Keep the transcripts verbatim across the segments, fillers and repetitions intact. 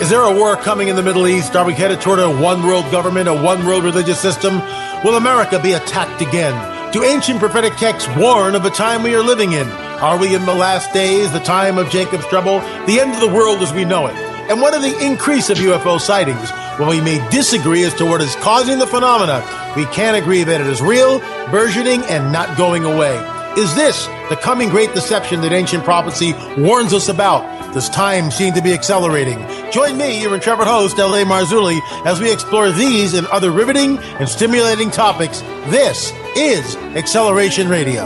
Is there a war coming in the Middle East? Are we headed toward a one-world government, a one-world religious system? Will America be attacked again? Do ancient prophetic texts warn of the time we are living in? Are we in the last days, the time of Jacob's trouble, the end of the world as we know it? And what are the increase of U F O sightings? Well, we may disagree as to what is causing the phenomena. We can agree that it is real, burgeoning, and not going away. Is this the coming great deception that ancient prophecy warns us about? Does time seem to be accelerating? Join me, your intrepid host, L A. Marzulli, as we explore these and other riveting and stimulating topics. This is Acceleration Radio.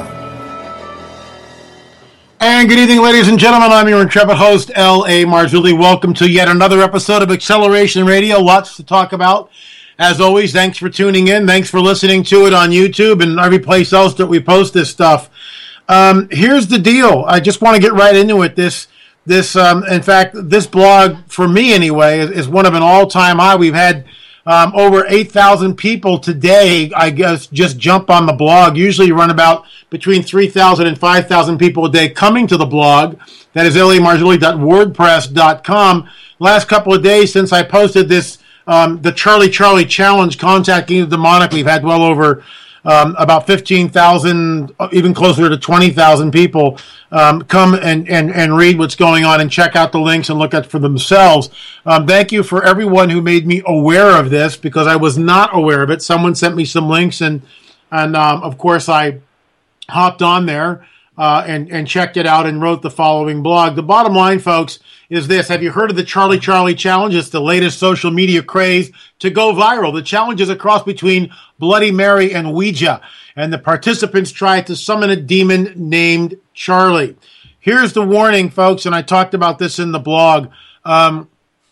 And good evening, ladies and gentlemen. I'm your intrepid host, L A. Marzulli. Welcome to yet another episode of Acceleration Radio. Lots to talk about. As always, thanks for tuning in. Thanks for listening to it on YouTube and every place else that we post this stuff. Um, here's the deal. I just want to get right into it. This, this, um, in fact, this blog, for me anyway, is, is one of an all-time high. We've had um, over eight thousand people today, I guess, just jump on the blog. Usually you run about between three thousand and five thousand people a day coming to the blog. That is L A Marzulli dot wordpress dot com. Last couple of days since I posted this, um, the Charlie Charlie Challenge, Contacting the Demonic, we've had well over um, about fifteen thousand, even closer to twenty thousand people um, come and, and, and read what's going on and check out the links and look at for themselves. Um, thank you for everyone who made me aware of this, because I was not aware of it. Someone sent me some links, and, and um, of course, I hopped on there uh, and, and checked it out and wrote the following blog. The bottom line, folks, is this. Have you heard of the Charlie Charlie Challenge? It's the latest social media craze to go viral. The challenge is a cross between Bloody Mary and Ouija, and the participants try to summon a demon named Charlie. Here's the warning, folks, and I talked about this in the blog. Um,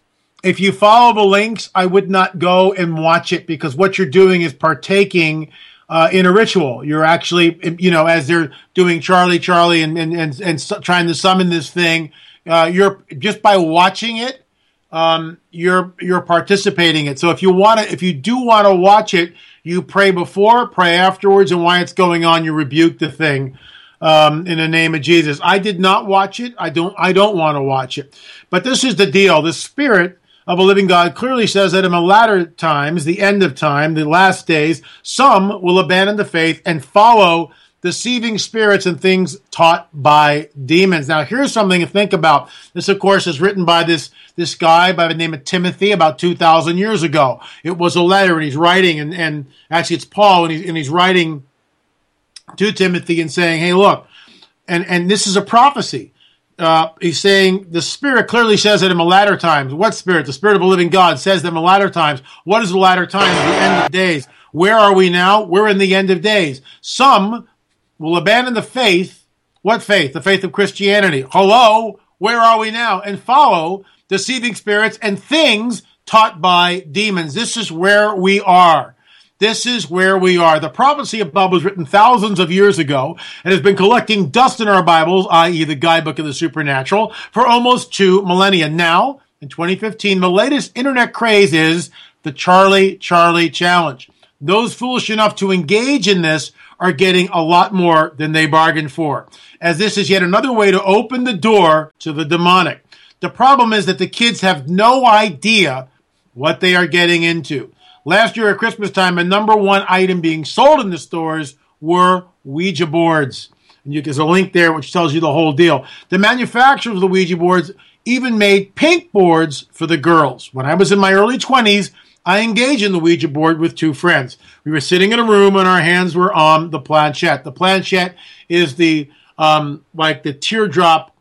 if you follow the links, I would not go and watch it, because what you're doing is partaking Uh, in a ritual. You're actually, you know, as they're doing Charlie, Charlie, and and and, and su- trying to summon this thing, uh, you're just by watching it, um, you're you're participating in it. So if you want to, if you do want to watch it, you pray before, pray afterwards, and while it's going on, you rebuke the thing um, in the name of Jesus. I did not watch it. I don't. I don't want to watch it. But this is the deal. The Spirit of a living God clearly says that in the latter times, the end of time, the last days, some will abandon the faith and follow deceiving spirits and things taught by demons. Now, here's something to think about. This, of course, is written by this, this guy by the name of Timothy about two thousand years ago. It was a letter, and he's writing, and, and actually it's Paul, and he's, and he's writing to Timothy and saying, hey, look, and, and this is a prophecy. Uh, he's saying the Spirit clearly says that in the latter times. What Spirit? The Spirit of a living God says that in the latter times. What is the latter times? The end of days. Where are we now? We're in the end of days. Some will abandon the faith. What faith? The faith of Christianity. Hello? Where are we now? And follow deceiving spirits and things taught by demons. This is where we are. This is where we are. The prophecy above was written thousands of years ago and has been collecting dust in our Bibles, that is the guidebook of the supernatural, for almost two millennia. Now, in twenty fifteen, the latest internet craze is the Charlie Charlie Challenge. Those foolish enough to engage in this are getting a lot more than they bargained for, as this is yet another way to open the door to the demonic. The problem is that the kids have no idea what they are getting into. Last year at Christmas time, the number one item being sold in the stores were Ouija boards. And you, there's a link there which tells you the whole deal. The manufacturers of the Ouija boards even made pink boards for the girls. When I was in my early twenties, I engaged in the Ouija board with two friends. We were sitting in a room and our hands were on the planchette. The planchette is the um, like the teardrop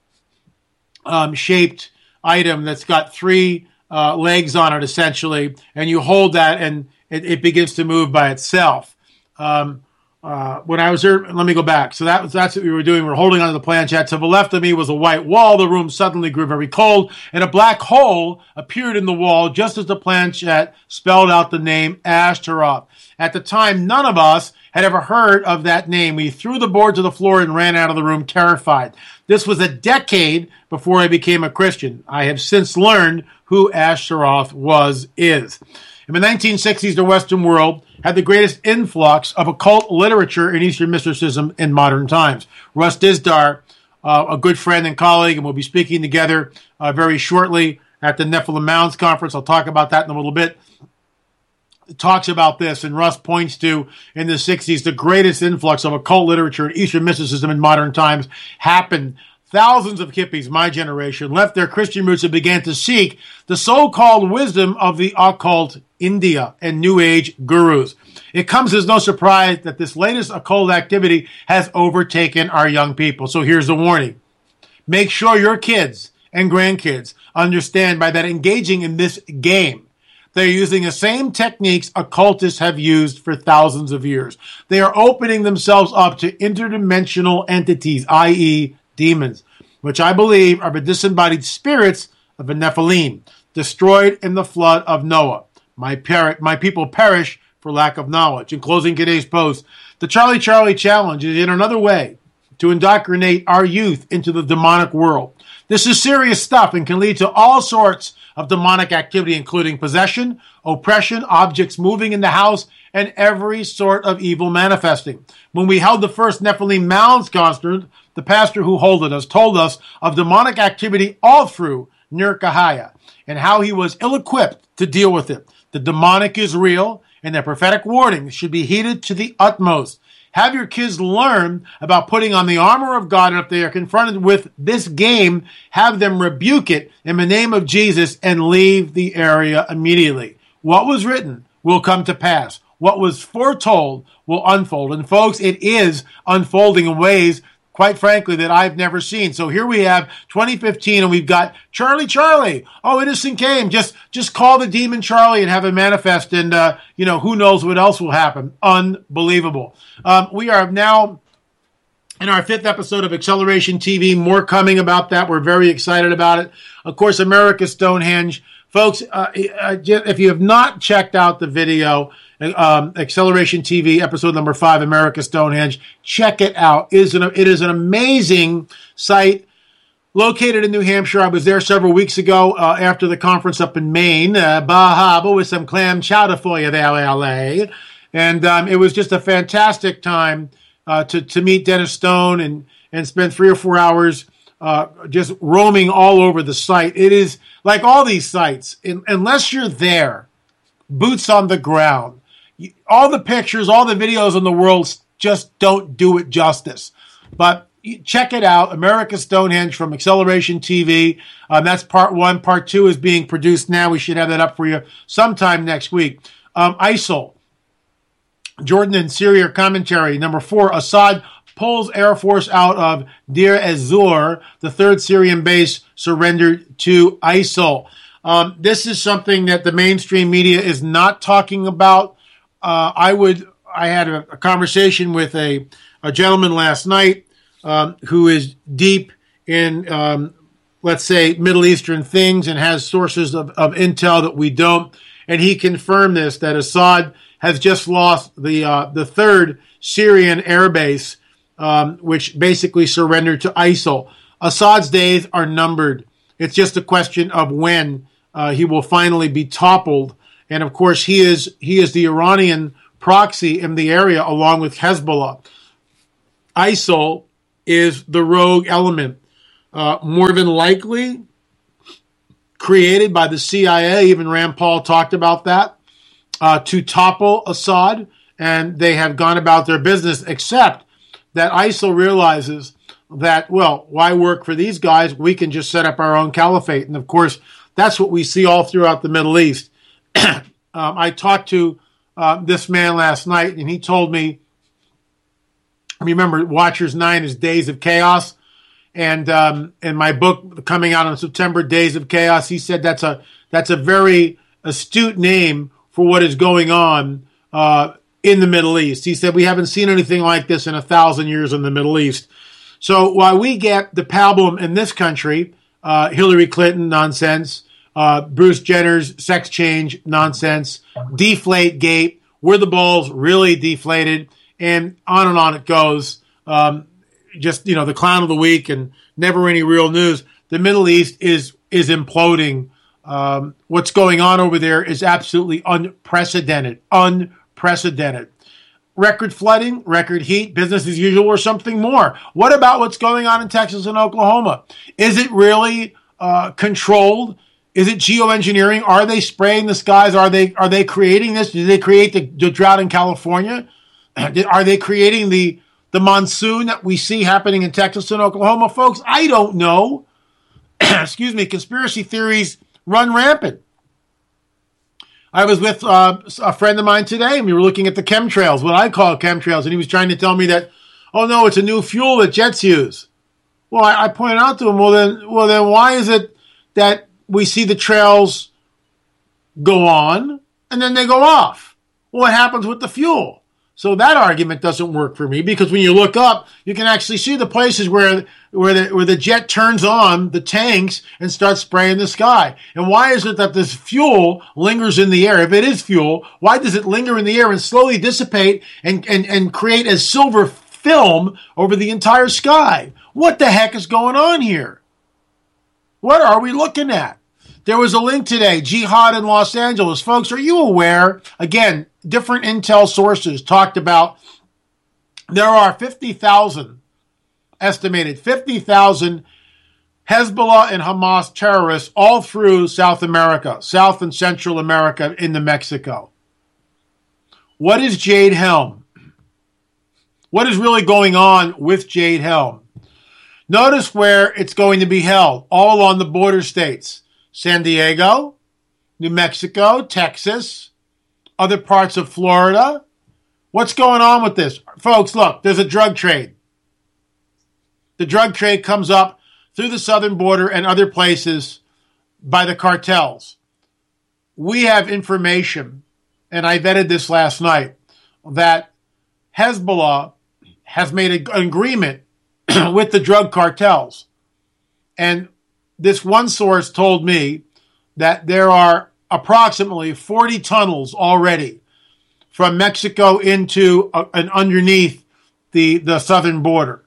um, shaped item that's got three Uh, legs on it, essentially, and you hold that and it, it begins to move by itself. Um, uh, when I was there, let me go back. So that was, that's what we were doing. We were holding onto the planchette. To the left of me was a white wall. The room suddenly grew very cold, and a black hole appeared in the wall just as the planchette spelled out the name Ashtaroth. At the time, none of us had ever heard of that name. We threw the board to the floor and ran out of the room terrified. This was a decade before I became a Christian. I have since learned who Ashtaroth was, is. In the nineteen sixties, the Western world had the greatest influx of occult literature in Eastern mysticism in modern times. Russ Dizdar, uh, a good friend and colleague, and we'll be speaking together uh, very shortly, at the Nephilim Mounds Conference. I'll talk about that in a little bit. It talks about this, and Russ points to, in the sixties, the greatest influx of occult literature and Eastern mysticism in modern times happened. Thousands of hippies, my generation, left their Christian roots and began to seek the so-called wisdom of the occult India and New Age gurus. It comes as no surprise that this latest occult activity has overtaken our young people. So here's the warning. Make sure your kids and grandkids understand by that engaging in this game, they're using the same techniques occultists have used for thousands of years. They are opening themselves up to interdimensional entities, that is demons, which I believe are the disembodied spirits of the Nephilim, destroyed in the flood of Noah. My, par- my people perish for lack of knowledge. In closing today's post, the Charlie Charlie Challenge is in another way to indoctrinate our youth into the demonic world. This is serious stuff and can lead to all sorts of demonic activity, including possession, oppression, objects moving in the house, and every sort of evil manifesting. When we held the first Nephilim Mounds Conference, the pastor who held us told us of demonic activity all through Ner Kahaya and how he was ill-equipped to deal with it. The demonic is real, and their prophetic warnings should be heeded to the utmost. Have your kids learn about putting on the armor of God, and if they are confronted with this game, have them rebuke it in the name of Jesus and leave the area immediately. What was written will come to pass. What was foretold will unfold. And folks, it is unfolding in ways, quite frankly, that I've never seen. So here we have twenty fifteen, and we've got Charlie Charlie. Oh, innocent came. Just just call the demon Charlie and have him manifest, and, uh, you know, who knows what else will happen. Unbelievable. Um, we are now in our fifth episode of Acceleration T V. More coming about that. We're very excited about it. Of course, America Stonehenge. Folks, uh, if you have not checked out the video, um, Acceleration T V, episode number five, America Stonehenge, check it out. It is an, it is an amazing site located in New Hampshire. I was there several weeks ago uh, after the conference up in Maine. Uh, Bahaba with some clam chowder for you there, L A. And um, it was just a fantastic time uh, to, to meet Dennis Stone and, and spend three or four hours uh, just roaming all over the site. It is like all these sites, in, unless you're there, boots on the ground, you, all the pictures, all the videos in the world just don't do it justice. But check it out, America Stonehenge from Acceleration T V. Um, that's part one. Part two is being produced now. We should have that up for you sometime next week. Um, I S I L, Jordan and Syria commentary. Number four, Assad pulls Air Force out of Deir ez-Zor. The third Syrian base surrendered to I S I L. Um, this is something that the mainstream media is not talking about. Uh, I would. I had a, a conversation with a, a gentleman last night um, who is deep in, um, let's say, Middle Eastern things and has sources of, of intel that we don't. And he confirmed this, that Assad has just lost the uh, the third Syrian air base, um, which basically surrendered to I S I L. Assad's days are numbered. It's just a question of when uh, he will finally be toppled. And of course, he is he is the Iranian proxy in the area, along with Hezbollah. I S I L is the rogue element, uh, more than likely created by the C I A. Even Rand Paul talked about that, uh, to topple Assad, and they have gone about their business, except that I S I L realizes that, well, why work for these guys? We can just set up our own caliphate. And of course, that's what we see all throughout the Middle East. um, I talked to uh, this man last night, and he told me, remember, Watchers nine is Days of Chaos. And um, in my book coming out in September, Days of Chaos, he said that's a that's a very astute name for what is going on uh, in the Middle East. He said we haven't seen anything like this in a thousand years in the Middle East. So while we get the problem in this country, uh, Hillary Clinton nonsense, uh, Bruce Jenner's sex change nonsense, Deflate Gate, were the balls really deflated, and on and on it goes. Um, just, you know, the clown of the week and never any real news. The Middle East is is imploding. Um, what's going on over there is absolutely unprecedented, unprecedented. Record flooding, record heat, business as usual, or something more. What about what's going on in Texas and Oklahoma? Is it really uh, controlled? Is it geoengineering? Are they spraying the skies? Are they are they creating this? Did they create the, the drought in California? Are they creating the, the monsoon that we see happening in Texas and Oklahoma, folks? I don't know. Excuse me. Conspiracy theories run rampant. I was with uh, a friend of mine today, and we were looking at the chemtrails, what I call chemtrails, and he was trying to tell me that, oh no, it's a new fuel that jets use. Well, I, I pointed out to him, well then, well then, why is it that we see the trails go on and then they go off? Well, what happens with the fuel? So that argument doesn't work for me, because when you look up, you can actually see the places where where the, where the jet turns on the tanks and starts spraying the sky. And why is it that this fuel lingers in the air? If it is fuel, why does it linger in the air and slowly dissipate and, and, and create a silver film over the entire sky? What the heck is going on here? What are we looking at? There was a link today, Jihad in Los Angeles. Folks, are you aware? Again, different intel sources talked about there are fifty thousand, estimated fifty thousand Hezbollah and Hamas terrorists all through South America, South and Central America into Mexico. What is Jade Helm? What is really going on with Jade Helm? Notice where it's going to be held, all along the border states. San Diego, New Mexico, Texas, other parts of Florida. What's going on with this? Folks, look, there's a drug trade. The drug trade comes up through the southern border and other places by the cartels. We have information, and I vetted this last night, that Hezbollah has made an agreement with the drug cartels. And this one source told me that there are approximately forty tunnels already from Mexico into uh, and underneath the, the southern border.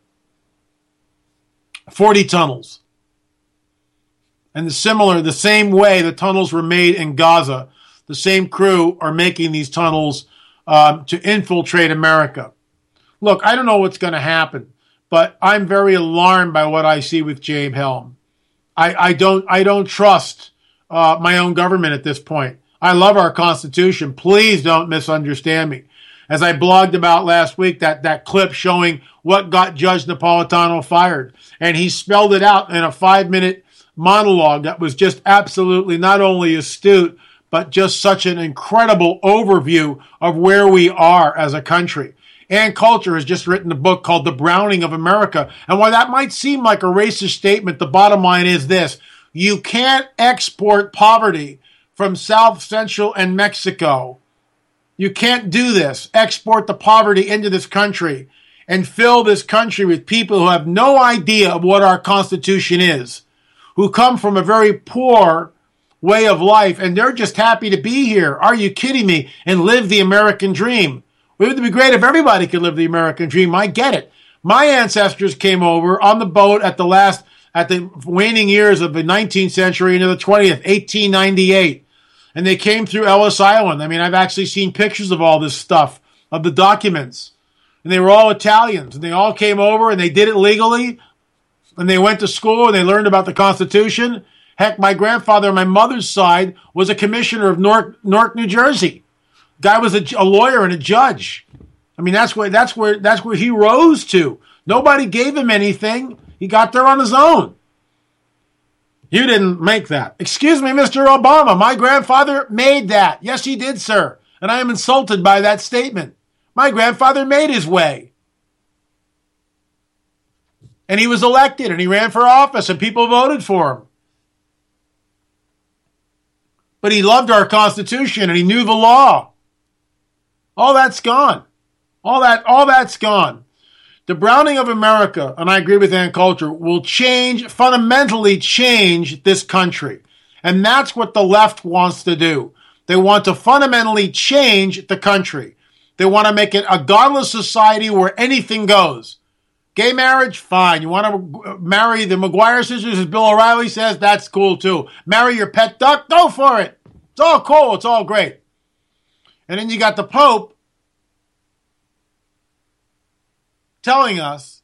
forty tunnels. And the similar, the same way the tunnels were made in Gaza, the same crew are making these tunnels um, to infiltrate America. Look, I don't know what's going to happen, but I'm very alarmed by what I see with Jade Helm. I, I don't I don't trust uh, my own government at this point. I love our Constitution. Please don't misunderstand me. As I blogged about last week, that, that clip showing what got Judge Napolitano fired. And he spelled it out in a five-minute monologue that was just absolutely not only astute, but just such an incredible overview of where we are as a country. Ann Coulter has just written a book called The Browning of America. And while that might seem like a racist statement, the bottom line is this. You can't export poverty from South Central and Mexico. You can't do this. Export the poverty into this country and fill this country with people who have no idea of what our Constitution is, who come from a very poor way of life, and they're just happy to be here. Are you kidding me? And live the American dream. It would be great if everybody could live the American dream. I get it. My ancestors came over on the boat at the last, at the waning years of the nineteenth century into the twentieth, eighteen ninety-eight. And they came through Ellis Island. I mean, I've actually seen pictures of all this stuff, of the documents. And they were all Italians. And they all came over and they did it legally. And they went to school and they learned about the Constitution. Heck, my grandfather on my mother's side was a commissioner of Newark, Newark, New Jersey. Guy was a, a lawyer and a judge. I mean, that's where that's where that's where he rose to. Nobody gave him anything. He got there on his own. You didn't make that. Excuse me, Mister Obama. My grandfather made that. Yes, he did, sir. And I am insulted by that statement. My grandfather made his way. And he was elected and he ran for office and people voted for him. But he loved our Constitution and he knew the law. All that's gone. All that, all that's gone. The Browning of America, and I agree with Ann Coulter, will change, fundamentally change this country. And that's what the left wants to do. They want to fundamentally change the country. They want to make it a godless society where anything goes. Gay marriage, fine. You want to marry the McGuire sisters, as Bill O'Reilly says, that's cool too. Marry your pet duck, go for it. It's all cool. It's all great. And then you got the Pope telling us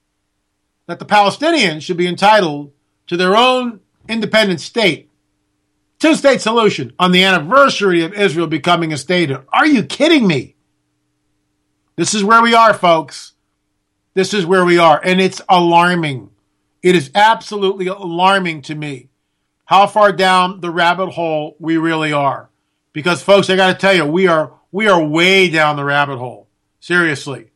that the Palestinians should be entitled to their own independent state. Two-state solution on the anniversary of Israel becoming a state. Are you kidding me? This is where we are, folks. This is where we are, and it's alarming. It is absolutely alarming to me how far down the rabbit hole we really are. Because, folks, I got to tell you, we are we are way down the rabbit hole. Seriously.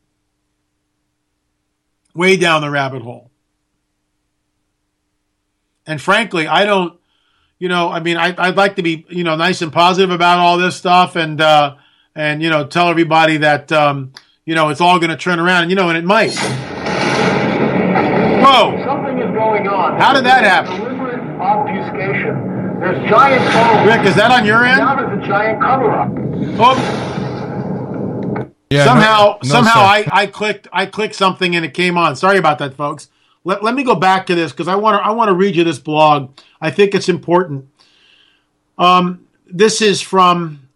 Way down the rabbit hole. And frankly, I don't, you know, I mean, I, I'd like to be, you know, nice and positive about all this stuff and, uh, and you know, tell everybody that, um, you know, it's all going to turn around, and, you know, and it might. Whoa. Something is going on. How did that happen? Deliberate obfuscation. There's giant photos. Rick, is that on your end? Now there's a giant cover-up. Oh. Yeah, somehow, no, no, somehow sir. I, I clicked, I clicked something and it came on. Sorry about that, folks. Let, let me go back to this because I want to, I want to read you this blog. I think it's important. Um, this is from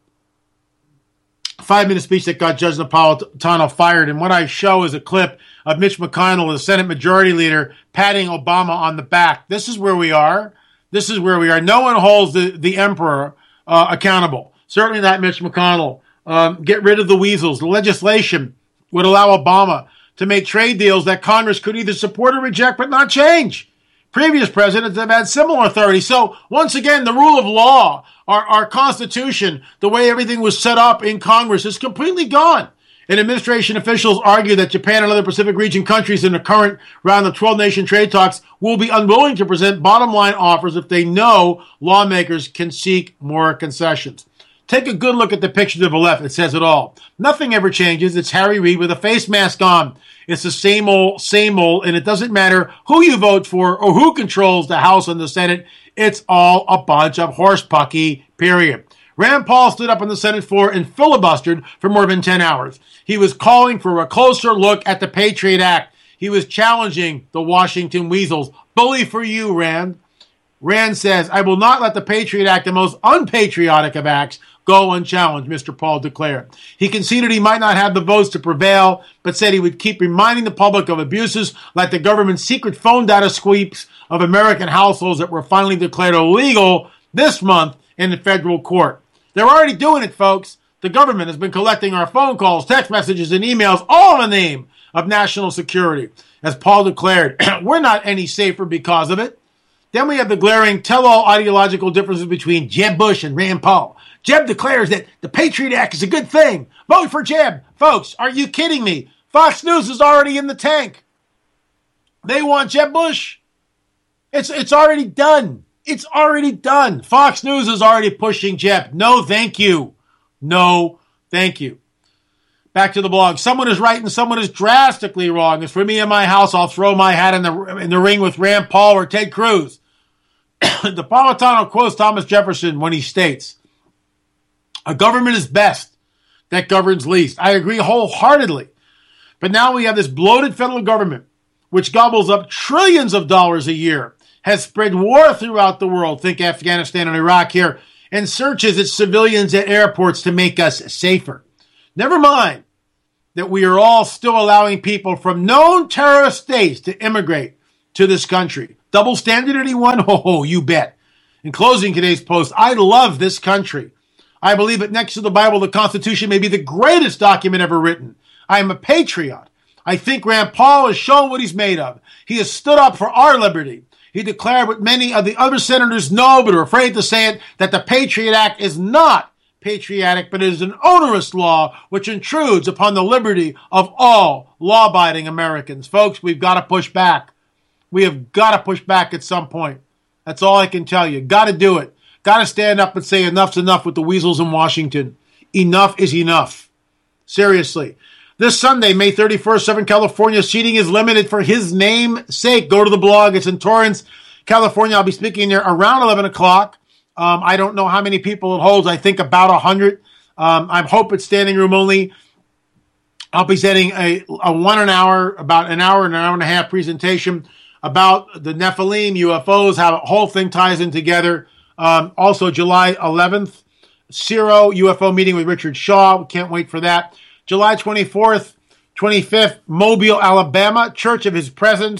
a five-minute speech that got Judge Napolitano fired, and what I show is a clip of Mitch McConnell, the Senate Majority Leader, patting Obama on the back. This is where we are. This is where we are. No one holds the the emperor uh, accountable. Certainly not Mitch McConnell. Um, get rid of the weasels. The legislation would allow Obama to make trade deals that Congress could either support or reject, but not change. Previous presidents have had similar authority. So, once again, the rule of law, our, our Constitution, the way everything was set up in Congress is completely gone. And administration officials argue that Japan and other Pacific region countries in the current round of twelve-nation trade talks will be unwilling to present bottom-line offers if they know lawmakers can seek more concessions. Take a good look at the picture to the left. It says it all. Nothing ever changes. It's Harry Reid with a face mask on. It's the same old, same old, and it doesn't matter who you vote for or who controls the House and the Senate. It's all a bunch of horsepucky, period. Rand Paul stood up on the Senate floor and filibustered for more than ten hours. He was calling for a closer look at the Patriot Act. He was challenging the Washington Weasels. Bully for you, Rand. Rand says, I will not let the Patriot Act, the most unpatriotic of acts, go unchallenged, Mister Paul declared. He conceded he might not have the votes to prevail, but said he would keep reminding the public of abuses like the government's secret phone data sweeps of American households that were finally declared illegal this month in the federal court. They're already doing it, folks. The government has been collecting our phone calls, text messages, and emails, all in the name of national security. As Paul declared, we're not any safer because of it. Then we have the glaring tell-all ideological differences between Jeb Bush and Rand Paul. Jeb declares that the Patriot Act is a good thing. Vote for Jeb. Folks, are you kidding me? Fox News is already in the tank. They want Jeb Bush. It's, it's already done. It's already done. Fox News is already pushing Jeb. No, thank you. No, thank you. Back to the blog. Someone is right and someone is drastically wrong. As for me and my house, I'll throw my hat in the, in the ring with Rand Paul or Ted Cruz. Napolitano quotes Thomas Jefferson when he states, a government is best that governs least. I agree wholeheartedly. But now we have this bloated federal government, which gobbles up trillions of dollars a year, has spread war throughout the world, think Afghanistan and Iraq here, and searches its civilians at airports to make us safer. Never mind that we are all still allowing people from known terrorist states to immigrate to this country. Double standard, anyone? Oh, you bet. In closing today's post, I love this country. I believe that next to the Bible, the Constitution may be the greatest document ever written. I am a patriot. I think Rand Paul has shown what he's made of. He has stood up for our liberty. He declared what many of the other senators know but are afraid to say it, that the Patriot Act is not patriotic, but it is an onerous law which intrudes upon the liberty of all law-abiding Americans. Folks, we've got to push back. We have got to push back at some point. That's all I can tell you. Got to do it. Got to stand up and say enough's enough with the weasels in Washington. Enough is enough. Seriously. This Sunday, May thirty-first, Southern California seating is limited for his name's sake. Go to the blog. It's in Torrance, California. I'll be speaking there around eleven o'clock. Um, I don't know how many people it holds. I think about one hundred. Um, I hope it's standing room only. I'll be setting a, a one an hour, about an hour and an hour and a half presentation about the Nephilim, U F Os, how the whole thing ties in together. Um, also, July eleventh, Ciro U F O meeting with Richard Shaw. Can't wait for that. July twenty-fourth, twenty-fifth, Mobile, Alabama, Church of His Presence.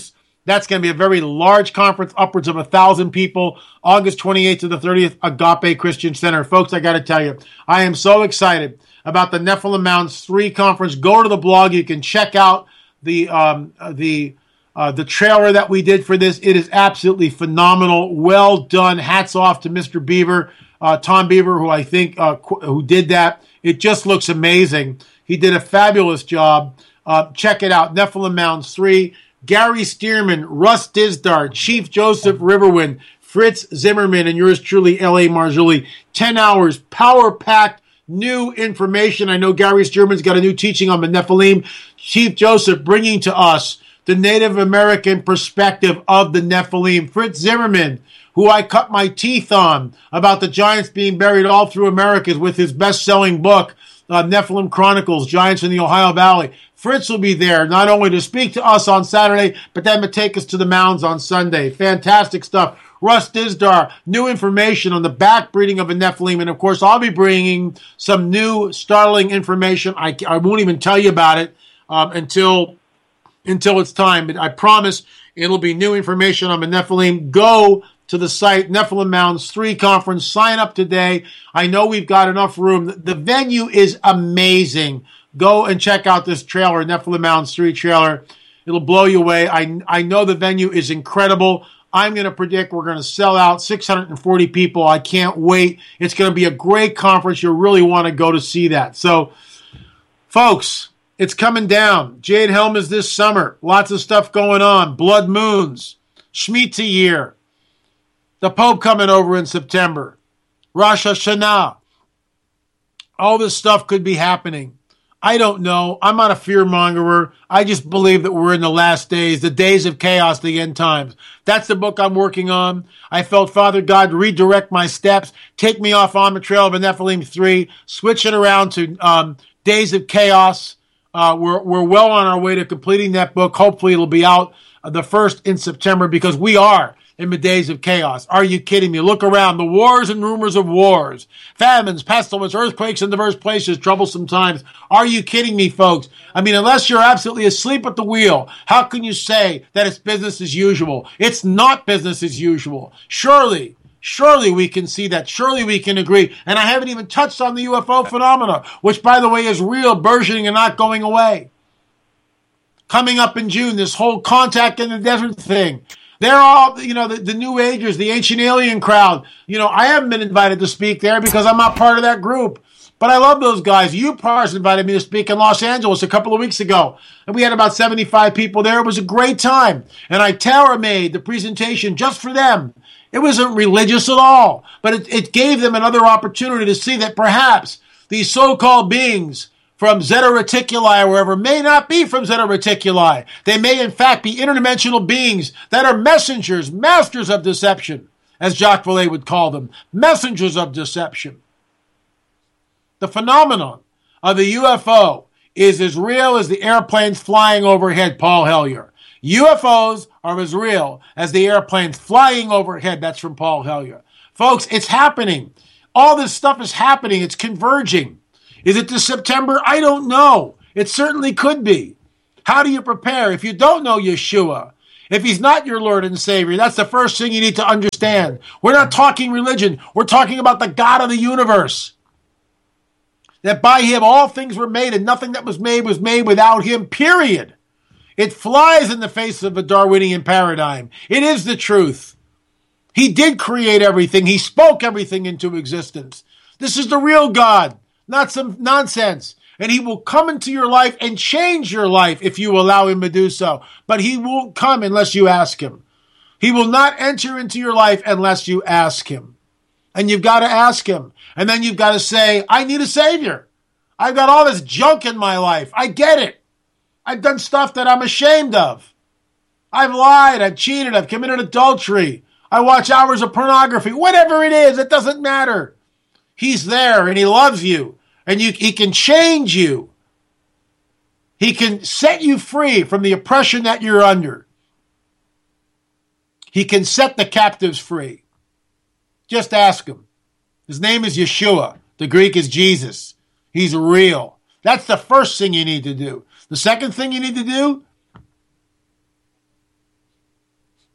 That's going to be a very large conference, upwards of a thousand people, August twenty-eighth to the thirtieth, Agape Christian Center. Folks, I got to tell you, I am so excited about the Nephilim Mountains three conference. Go to the blog. You can check out the um, the uh, the trailer that we did for this. It is absolutely phenomenal. Well done. Hats off to Mister Beaver, uh, Tom Beaver, who I think uh, who did that. It just looks amazing. He did a fabulous job. Uh, check it out. Nephilim Mountains three. Gary Stearman, Russ Dizdar, Chief Joseph Riverwind, Fritz Zimmerman, and yours truly, L A. Marzulli. Ten hours, power-packed, new information. I know Gary Stearman's got a new teaching on the Nephilim. Chief Joseph bringing to us the Native American perspective of the Nephilim. Fritz Zimmerman, who I cut my teeth on about the giants being buried all through America with his best-selling book, uh, Nephilim Chronicles, Giants in the Ohio Valley. Fritz will be there not only to speak to us on Saturday, but then to take us to the mounds on Sunday. Fantastic stuff. Russ Dizdar, new information on the backbreeding of a Nephilim. And, of course, I'll be bringing some new startling information. I, I won't even tell you about it um, until, until it's time. But I promise it'll be new information on the Nephilim. Go to the site, Nephilim Mountains three Conference. Sign up today. I know we've got enough room. The venue is amazing. Go and check out this trailer, Nephilim Mountains three trailer. It'll blow you away. I, I know the venue is incredible. I'm going to predict we're going to sell out six hundred forty people. I can't wait. It's going to be a great conference. You'll really want to go to see that. So, folks, it's coming down. Jade Helm is this summer. Lots of stuff going on. Blood Moons. Shemitah year. The Pope coming over in September. Rosh Hashanah. All this stuff could be happening. I don't know. I'm not a fear-mongerer. I just believe that we're in the last days, the days of chaos, the end times. That's the book I'm working on. I felt Father God redirect my steps, take me off on the trail of Nephilim three, switch it around to um, Days of Chaos. Uh, we're, we're well on our way to completing that book. Hopefully it'll be out uh, the first in September, because we are in the days of chaos. Are you kidding me? Look around. The wars and rumors of wars, famines, pestilence, earthquakes in diverse places, troublesome times. Are you kidding me, folks? I mean, unless you're absolutely asleep at the wheel, how can you say that it's business as usual? It's not business as usual. Surely, surely we can see that. Surely we can agree. And I haven't even touched on the U F O phenomena, which, by the way, is real, burgeoning, and not going away. Coming up in June, this whole contact in the desert thing. They're all, you know, the, the New Agers, the Ancient Alien crowd. You know, I haven't been invited to speak there because I'm not part of that group. But I love those guys. You Pars invited me to speak in Los Angeles a couple of weeks ago. And we had about seventy-five people there. It was a great time. And I tailor-made the presentation just for them. It wasn't religious at all. But it, it gave them another opportunity to see that perhaps these so-called beings from Zeta Reticuli or wherever may not be from Zeta Reticuli. They may, in fact, be interdimensional beings that are messengers, masters of deception, as Jacques Vallée would call them, messengers of deception. The phenomenon of the U F O is as real as the airplanes flying overhead, Paul Hellyer. U F Os are as real as the airplanes flying overhead. That's from Paul Hellyer. Folks, it's happening. All this stuff is happening. It's converging. Is it this September? I don't know. It certainly could be. How do you prepare if you don't know Yeshua? If he's not your Lord and Savior, that's the first thing you need to understand. We're not talking religion. We're talking about the God of the universe. That by him all things were made, and nothing that was made was made without him, period. It flies in the face of a Darwinian paradigm. It is the truth. He did create everything. He spoke everything into existence. This is the real God. Not some nonsense. And he will come into your life and change your life if you allow him to do so. But he won't come unless you ask him. He will not enter into your life unless you ask him. And you've got to ask him. And then you've got to say, I need a savior. I've got all this junk in my life. I get it. I've done stuff that I'm ashamed of. I've lied. I've cheated. I've committed adultery. I watch hours of pornography. Whatever it is, it doesn't matter. He's there and he loves you, and you, he can change you. He can set you free from the oppression that you're under. He can set the captives free. Just ask him. His name is Yeshua. The Greek is Jesus. He's real. That's the first thing you need to do. The second thing you need to do,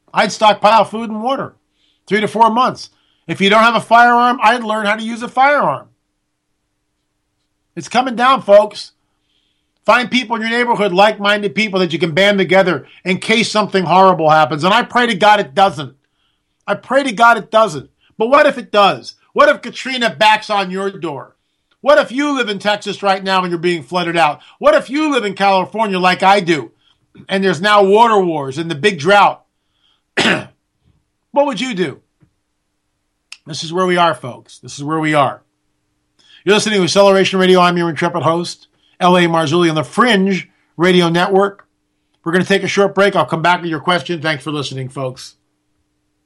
I'd stockpile food and water, three to four months. If you don't have a firearm, I'd learn how to use a firearm. It's coming down, folks. Find people in your neighborhood, like-minded people that you can band together in case something horrible happens. And I pray to God it doesn't. I pray to God it doesn't. But what if it does? What if Katrina backs on your door? What if you live in Texas right now and you're being flooded out? What if you live in California like I do and there's now water wars and the big drought? What would you do? This is where we are, folks. This is where we are. You're listening to Acceleration Radio. I'm your intrepid host, L A. Marzulli on the Fringe Radio Network. We're going to take a short break. I'll come back with your question. Thanks for listening, folks.